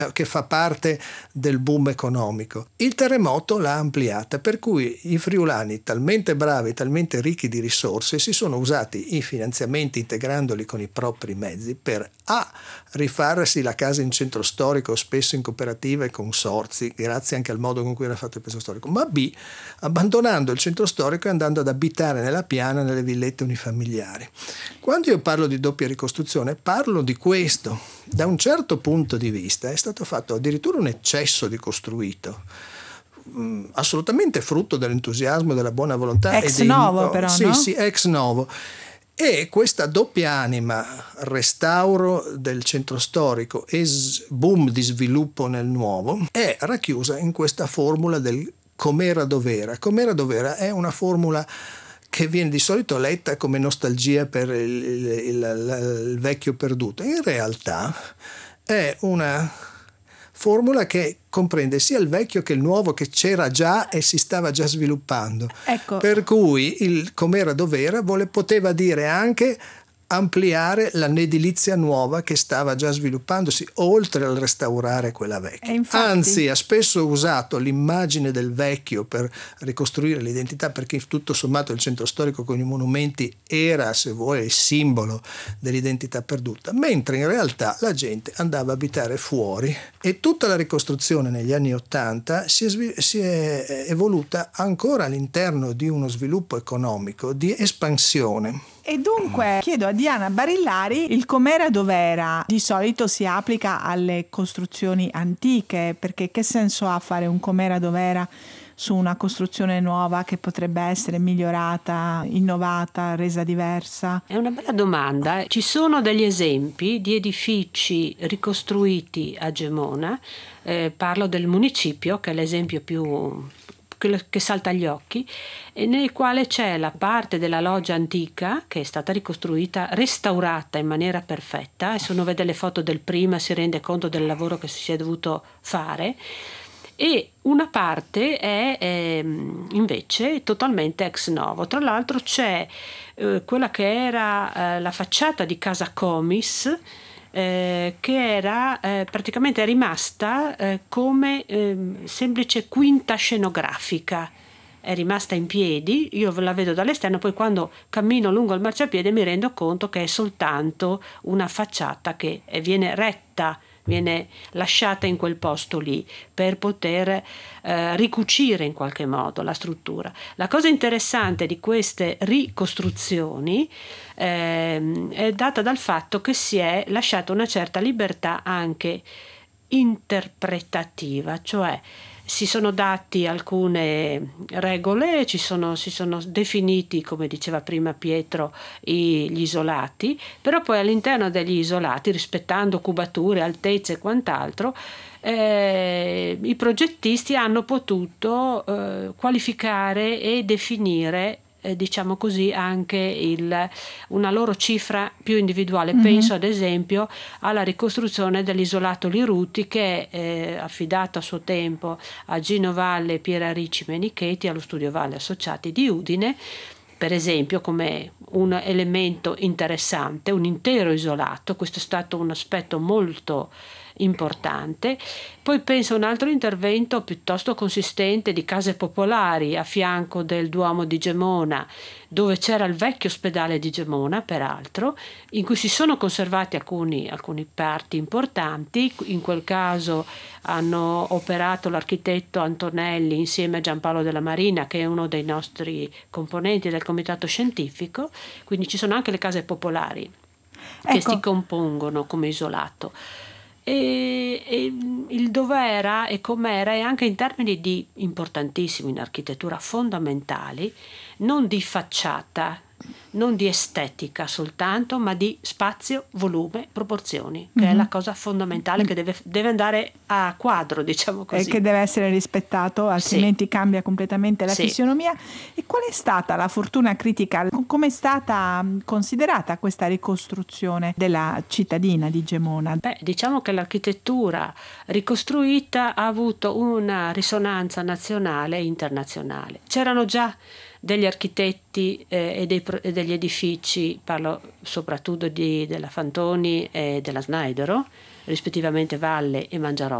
che fa parte del boom economico. Il terremoto l'ha ampliata, per cui i friulani, talmente bravi, talmente ricchi di risorse, si sono usati i finanziamenti integrandoli con i propri mezzi per rifarsi la casa in centro storico, spesso in cooperativa e consorzi, grazie anche al modo con cui era fatto il centro storico, ma B, abbandonando il centro storico e andando ad abitare nella piana, nelle villette unifamiliari. Quando io parlo di doppia ricostruzione, parlo di questo. Da un certo punto di vista è stato fatto addirittura un eccesso di costruito, assolutamente frutto dell'entusiasmo, della buona volontà ex novo, però, sì, no? Sì, ex novo. E questa doppia anima, restauro del centro storico e boom di sviluppo nel nuovo, è racchiusa in questa formula del com'era dov'era. Com'era dov'era è una formula che viene di solito letta come nostalgia per il vecchio perduto. In realtà è una formula che comprende sia il vecchio che il nuovo, che c'era già e si stava già sviluppando. Ecco. Per cui il com'era dov'era poteva dire anche ampliare l'edilizia nuova che stava già sviluppandosi, oltre al restaurare quella vecchia. Infatti, anzi, ha spesso usato l'immagine del vecchio per ricostruire l'identità, perché tutto sommato il centro storico con i monumenti era, se vuoi, il simbolo dell'identità perduta, mentre in realtà la gente andava a abitare fuori, e tutta la ricostruzione negli anni '80 si è evoluta ancora all'interno di uno sviluppo economico di espansione. E dunque chiedo a Diana Barillari, il com'era dov'era di solito si applica alle costruzioni antiche, perché che senso ha fare un com'era dov'era su una costruzione nuova che potrebbe essere migliorata, innovata, resa diversa? È una bella domanda. Ci sono degli esempi di edifici ricostruiti a Gemona, parlo del municipio che è l'esempio più che salta agli occhi, e nel quale c'è la parte della loggia antica che è stata ricostruita, restaurata in maniera perfetta, e se uno vede le foto del prima si rende conto del lavoro che si è dovuto fare, e una parte è invece totalmente ex novo. Tra l'altro c'è quella che era la facciata di Casa Comis, che era praticamente rimasta come semplice quinta scenografica, è rimasta in piedi, io la vedo dall'esterno, poi quando cammino lungo il marciapiede mi rendo conto che è soltanto una facciata che viene retta, viene lasciata in quel posto lì per poter ricucire in qualche modo la struttura. La cosa interessante di queste ricostruzioni è data dal fatto che si è lasciata una certa libertà anche interpretativa, cioè si sono dati alcune regole, si sono definiti, come diceva prima Pietro, gli isolati, però poi all'interno degli isolati, rispettando cubature, altezze e quant'altro, i progettisti hanno potuto qualificare e definire diciamo così anche una loro cifra più individuale. Penso ad esempio alla ricostruzione dell'isolato Liruti, che è affidato a suo tempo a Gino Valle e Piera Ricci Menichetti allo Studio Valle Associati di Udine, per esempio, come un elemento interessante, un intero isolato. Questo è stato un aspetto molto importante. Poi penso a un altro intervento piuttosto consistente di case popolari a fianco del Duomo di Gemona, dove c'era il vecchio ospedale di Gemona, peraltro, in cui si sono conservati alcuni parti importanti. In quel caso hanno operato l'architetto Antonelli insieme a Giampaolo Della Marina, che è uno dei nostri componenti del comitato scientifico, quindi ci sono anche le case popolari che si compongono come isolato. E il dov'era e com'era, e anche in termini di importantissimi in architettura fondamentali, non di facciata, non di estetica soltanto, ma di spazio, volume, proporzioni, che è la cosa fondamentale che deve andare a quadro, diciamo così. E che deve essere rispettato, altrimenti cambia completamente la fisionomia. E qual è stata la fortuna critica? Come è stata considerata questa ricostruzione della cittadina di Gemona? Diciamo che l'architettura ricostruita ha avuto una risonanza nazionale e internazionale. C'erano già degli architetti e degli edifici, parlo soprattutto della Fantoni e della Snaidero, rispettivamente Valle e Mangiarotta,